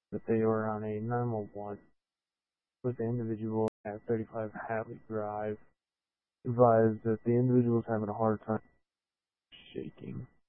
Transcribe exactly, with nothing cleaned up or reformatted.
that they were on a nine one one with the individual at thirty-five Hadley Drive. Advised that the individual was having a hard time shaking.